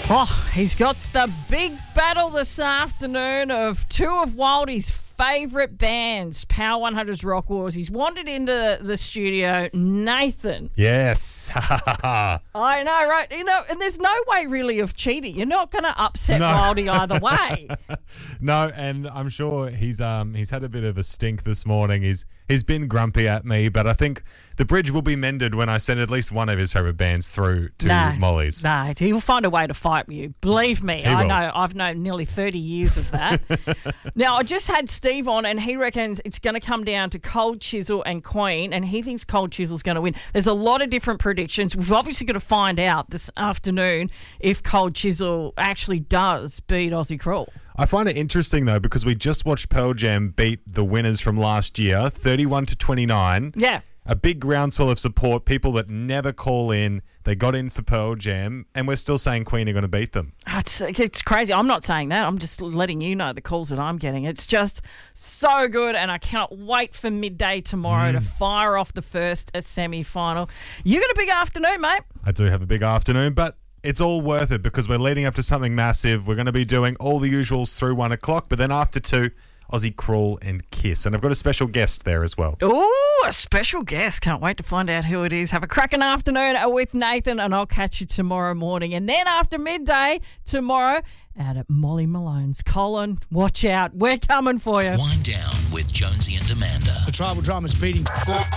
Oh, he's got the big battle this afternoon of two of Wildie's favourite bands, Power 100's Rock Wars. He's wandered into the studio, Nathan. Yes. I know, right? You know, and there's no way really of cheating. You're not going to upset Wildie either way. No, and I'm sure he's had a bit of a stink this morning. He's been grumpy at me, but I think the bridge will be mended when I send at least one of his favourite bands through to Molly's. No, he'll find a way to fight you. Believe me, I know. I've known nearly 30 years of that. Now, I just had Steve on, and he reckons it's going to come down to Cold Chisel and Queen, and he thinks Cold Chisel's going to win. There's a lot of different predictions. We've obviously got to find out this afternoon if Cold Chisel actually does beat Aussie Crawl. I find it interesting, though, because we just watched Pearl Jam beat the winners from last year, 31-29. Yeah. A big groundswell of support, people that never call in. They got in for Pearl Jam, and we're still saying Queen are going to beat them. It's crazy. I'm not saying that. I'm just letting you know the calls that I'm getting. It's just so good, and I cannot wait for midday tomorrow to fire off the first semi-final. You got a big afternoon, mate. I do have a big afternoon, but it's all worth it because we're leading up to something massive. We're going to be doing all the usuals through 1 o'clock, but then after 2, Aussie Crawl and Kiss. And I've got a special guest there as well. Ooh, a special guest. Can't wait to find out who it is. Have a cracking afternoon with Nathan, and I'll catch you tomorrow morning. And then after midday tomorrow, out at Molly Malone's. Colin, watch out. We're coming for you. Wind Down with Jonesy and Amanda. The tribal drama's beating. The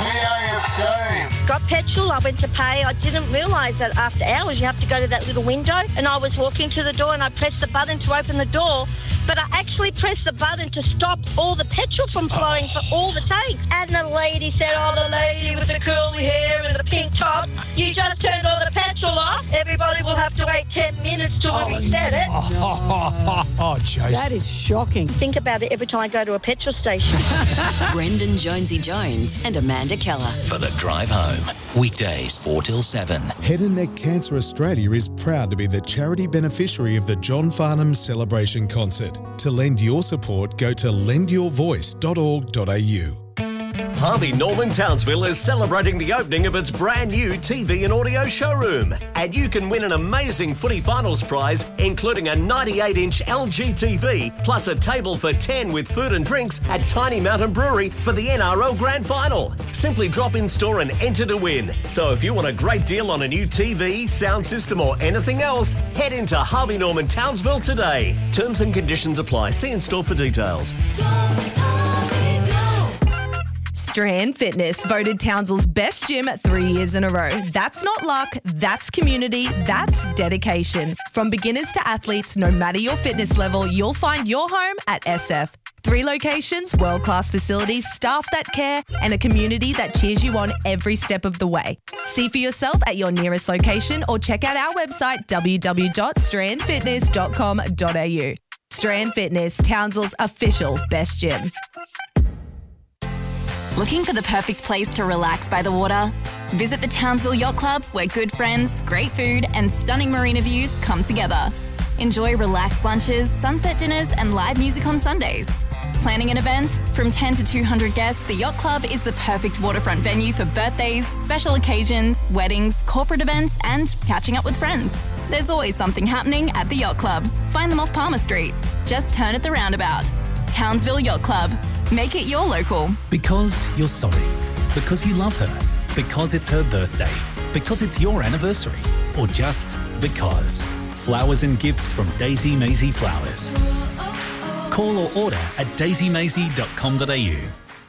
PAFC. Got petrol, I went to pay. I didn't realise that after hours you have to go to that little window, and I was walking to the door and I pressed the button to open the door, but I actually pressed the button to stop all the petrol from flowing for all the tanks. And the lady said, oh, the lady with the curly hair and the pink top, you just turned all the petrol off. Everybody will have to wait 10 minutes till we said it. Oh, Chase. That is shocking. Think about it every time I go to a petrol station. Brendan Jonesy Jones and Amanda Keller. For the drive home. Weekdays 4 till 7. Head and Neck Cancer Australia is proud to be the charity beneficiary of the John Farnham Celebration Concert. To lend your support, go to lendyourvoice.org.au. Harvey Norman Townsville is celebrating the opening of its brand new TV and audio showroom. And you can win an amazing footy finals prize, including a 98-inch LG TV, plus a table for 10 with food and drinks at Tiny Mountain Brewery for the NRL Grand Final. Simply drop in store and enter to win. So if you want a great deal on a new TV, sound system or anything else, head into Harvey Norman Townsville today. Terms and conditions apply. See in store for details. Strand Fitness, voted Townsville's best gym 3 years in a row. That's not luck, that's community, that's dedication. From beginners to athletes, no matter your fitness level, you'll find your home at SF. 3 locations, world-class facilities, staff that care, and a community that cheers you on every step of the way. See for yourself at your nearest location or check out our website www.strandfitness.com.au. Strand Fitness, Townsville's official best gym. Looking for the perfect place to relax by the water? Visit the Townsville Yacht Club, where good friends, great food and stunning marina views come together. Enjoy relaxed lunches, sunset dinners and live music on Sundays. Planning an event? From 10 to 200 guests, the Yacht Club is the perfect waterfront venue for birthdays, special occasions, weddings, corporate events and catching up with friends. There's always something happening at the Yacht Club. Find them off Palmer Street. Just turn at the roundabout. Townsville Yacht Club. Make it your local. Because you're sorry. Because you love her. Because it's her birthday. Because it's your anniversary. Or just because. Flowers and gifts from Daisy Maisie Flowers. Call or order at daisymaisie.com.au.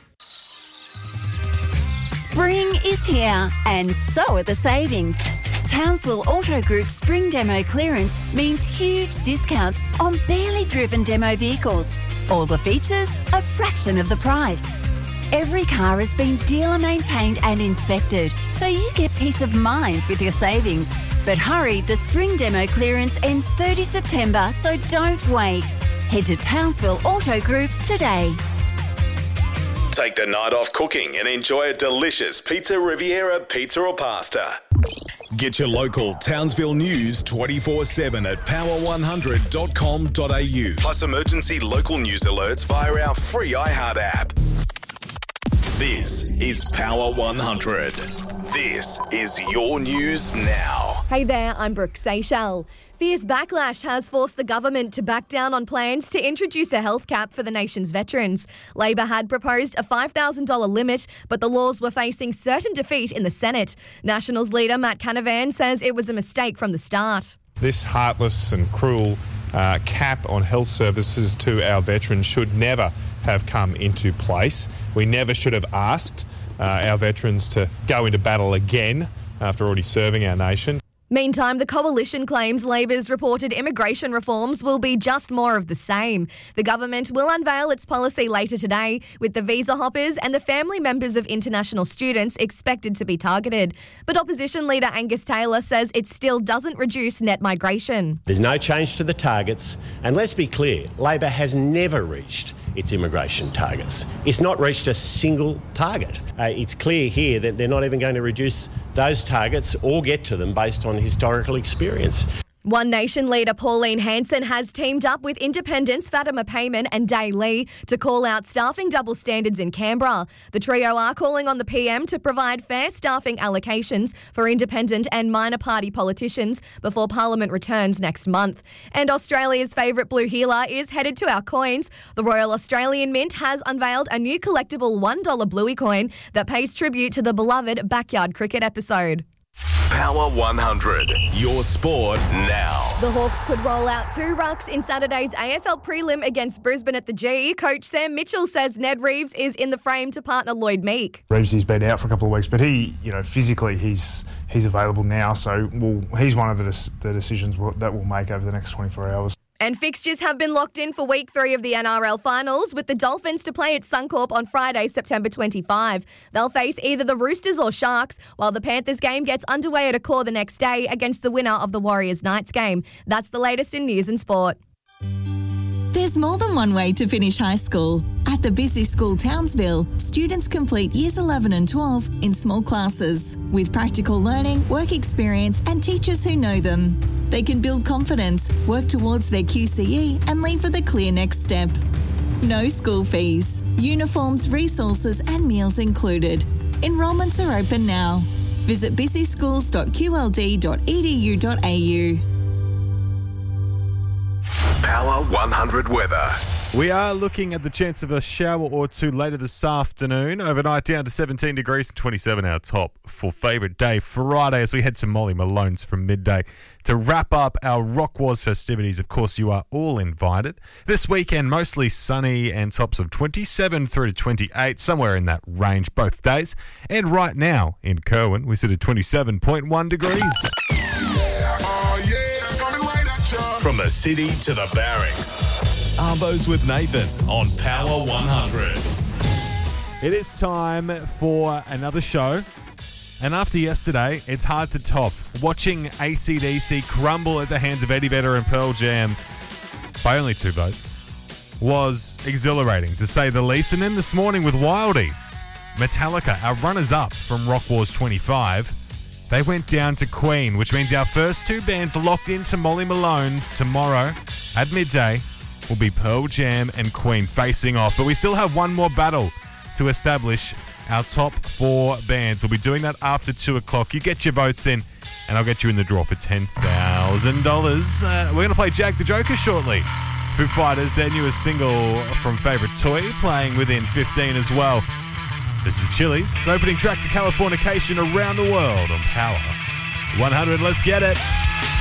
Spring is here, and so are the savings. Townsville Auto Group Spring Demo Clearance means huge discounts on barely driven demo vehicles. All the features, a fraction of the price. Every car has been dealer maintained and inspected, so you get peace of mind with your savings. But hurry, the Spring Demo Clearance ends 30 September, so don't wait. Head to Townsville Auto Group today. Take the night off cooking and enjoy a delicious Pizza Riviera pizza or pasta. Get your local Townsville news 24/7 at power100.com.au. Plus emergency local news alerts via our free iHeart app. This is Power 100. This is your news now. Hey there, I'm Brooke Seychelles. Fierce backlash has forced the government to back down on plans to introduce a health cap for the nation's veterans. Labor had proposed a $5,000 limit, but the laws were facing certain defeat in the Senate. Nationals leader Matt Canavan says it was a mistake from the start. This heartless and cruel cap on health services to our veterans should never have come into place. We never should have asked our veterans to go into battle again after already serving our nation. Meantime, the coalition claims Labor's reported immigration reforms will be just more of the same. The government will unveil its policy later today, with the visa hoppers and the family members of international students expected to be targeted. But opposition leader Angus Taylor says it still doesn't reduce net migration. There's no change to the targets, and let's be clear, Labor has never reached its immigration targets. It's not reached a single target. It's clear here that they're not even going to reduce those targets or get to them based on historical experience. One Nation leader Pauline Hanson has teamed up with independents Fatima Payman and Day Lee to call out staffing double standards in Canberra. The trio are calling on the PM to provide fair staffing allocations for independent and minor party politicians before Parliament returns next month. And Australia's favourite blue healer is headed to our coins. The Royal Australian Mint has unveiled a new collectible $1 Bluey coin that pays tribute to the beloved Backyard Cricket episode. Power 100, your sport now. The Hawks could roll out 2 rucks in Saturday's AFL prelim against Brisbane at the G. Coach Sam Mitchell says Ned Reeves is in the frame to partner Lloyd Meek. Reeves has been out for a couple of weeks, but he, physically he's available now, so he's one of the decisions that we'll make over the next 24 hours. And fixtures have been locked in for Week 3 of the NRL Finals, with the Dolphins to play at Suncorp on Friday, September 25. They'll face either the Roosters or Sharks, while the Panthers game gets underway at Accor the next day against the winner of the Warriors-Knights game. That's the latest in news and sport. There's more than one way to finish high school. At the Busy School Townsville, students complete Years 11 and 12 in small classes with practical learning, work experience and teachers who know them. They can build confidence, work towards their QCE and leave with a clear next step. No school fees, uniforms, resources and meals included. Enrolments are open now. Visit busyschools.qld.edu.au. Power 100 weather. We are looking at the chance of a shower or two later this afternoon. Overnight down to 17 degrees and 27 our top for favourite day Friday as we head to Molly Malone's from midday to wrap up our Rock Wars festivities. Of course, you are all invited. This weekend, mostly sunny and tops of 27 through to 28, somewhere in that range both days. And right now in Kerwin, we sit at 27.1 degrees. From the city to the barracks. Arbos with Nathan on Power 100. It is time for another show. And after yesterday, it's hard to top. Watching AC/DC crumble at the hands of Eddie Vedder and Pearl Jam by only 2 votes was exhilarating, to say the least. And then this morning with Wildy, Metallica, our runners-up from Rock Wars 25, they went down to Queen, which means our first 2 bands locked into Molly Malone's tomorrow at midday will be Pearl Jam and Queen facing off. But we still have one more battle to establish our top 4 bands. We'll be doing that after 2 o'clock. You get your votes in, and I'll get you in the draw for $10,000. We're going to play Jack the Joker shortly. Foo Fighters, their newest single from Favourite Toy, playing within 15 as well. This is Chili's opening track to Californication around the world on Power 100. Let's get it.